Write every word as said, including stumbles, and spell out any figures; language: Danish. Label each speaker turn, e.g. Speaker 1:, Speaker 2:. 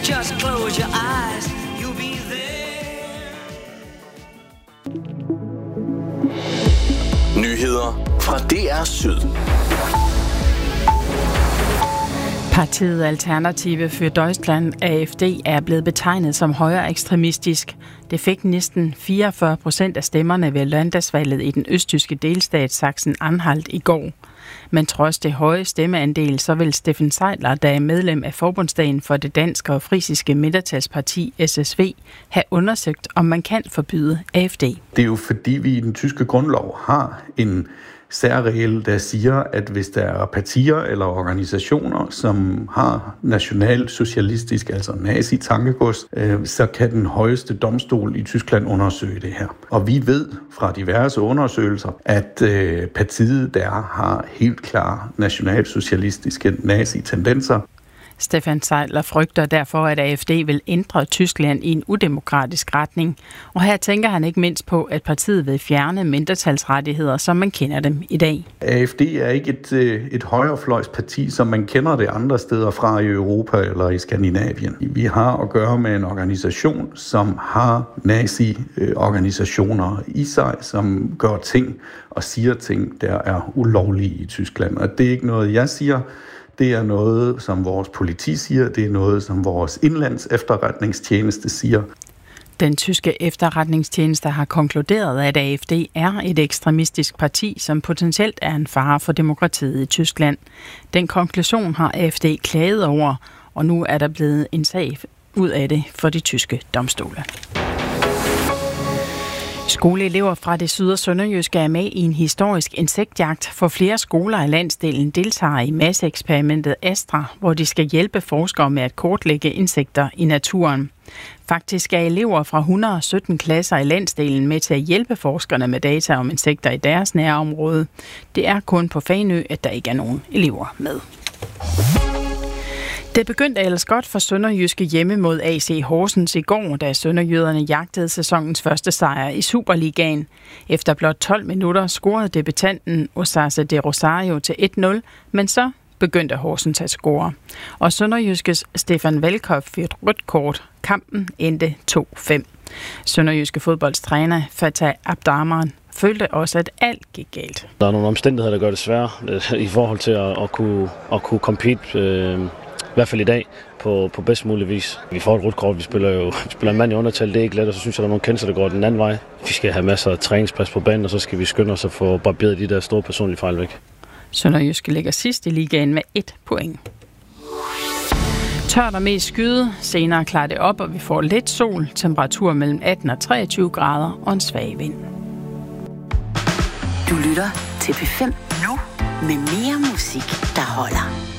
Speaker 1: Just close your eyes, you'll be there.
Speaker 2: Nyheder fra D R Syd.
Speaker 3: Partiet Alternative für Deutschland, A F D, er blevet betegnet som højre ekstremistisk. Det fik næsten fireogfyrre procent af stemmerne ved landdagsvalget i den østtyske delstat Sachsen-Anhalt i går. Men trods det høje stemmeandel, så vil Steffen Seidler, der er medlem af Forbundsdagen for det danske og frisiske mindretalsparti S S V, have undersøgt, om man kan forbyde A F D.
Speaker 4: Det er jo fordi, vi i den tyske grundlov har en særregel, der siger, at hvis der er partier eller organisationer, som har nationalsocialistisk, altså nazi-tankegods, øh, så kan den højeste domstol i Tyskland undersøge det her. Og vi ved fra diverse undersøgelser, at øh, partiet der har helt klare nationalsocialistiske nazi-tendenser.
Speaker 3: Stefan Seidler frygter derfor, at A F D vil ændre Tyskland i en udemokratisk retning. Og her tænker han ikke mindst på, at partiet vil fjerne mindretalsrettigheder, som man kender dem i dag.
Speaker 4: A F D er ikke et, et højrefløjsparti, som man kender det andre steder fra i Europa eller i Skandinavien. Vi har at gøre med en organisation, som har nazi-organisationer i sig, som gør ting og siger ting, der er ulovlige i Tyskland. Og det er ikke noget, jeg siger. Det er noget, som vores politi siger. Det er noget, som vores indlands efterretningstjeneste siger.
Speaker 3: Den tyske efterretningstjeneste har konkluderet, at A F D er et ekstremistisk parti, som potentielt er en fare for demokratiet i Tyskland. Den konklusion har A F D klaget over, og nu er der blevet en sag ud af det for de tyske domstole. Skoleelever fra det syd- og sønderjyske er med i en historisk insektjagt, for flere skoler i landsdelen deltager i masseeksperimentet Astra, hvor de skal hjælpe forskere med at kortlægge insekter i naturen. Faktisk er elever fra et hundrede og sytten klasser i landsdelen med til at hjælpe forskerne med data om insekter i deres nærområde. Det er kun på Fanø, at der ikke er nogen elever med. Det begyndte ellers godt for sønderjyske hjemme mod A C Horsens i går, da sønderjyderne jagtede sæsonens første sejr i Superligaen. Efter blot tolv minutter scorede debutanten Osase de Rosario til et nul, men så begyndte Horsens at score. Og sønderjyskes Stefan Velkoff fik et rødt kort. Kampen endte to fem. Sønderjyske fodboldstræner Fatah Abdarman følte også, at alt gik galt.
Speaker 5: Der er nogle omstændigheder, der gør det svært i forhold til at, at kunne, at kunne compete, øh, i hvert fald i dag, på, på bedst mulig vis. Vi får et rødt kort, vi spiller jo vi spiller en mand i undertal, det er ikke let, og så synes jeg, der er nogle kendelser, der går den anden vej. Vi skal have masser af træningsplads på banen, og så skal vi skynde os at få barberet de der store personlige fejl væk.
Speaker 3: Sønderjyske ligger sidst i ligaen med et point. Tørt og mest skyde, senere klarer det op, og vi får lidt sol, temperatur mellem atten og treogtyve grader og en svag vind.
Speaker 6: Du lytter til P fem nu med mere musik, der holder.